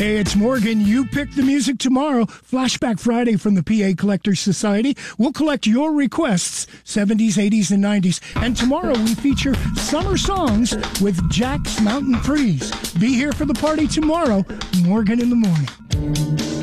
Hey, it's Morgan. You pick the music tomorrow. Flashback Friday from the PA Collectors Society. We'll collect your requests, 70s, 80s, and 90s. And tomorrow we feature summer songs with Jack's Mountain Freeze. Be here for the party tomorrow. Morgan in the morning.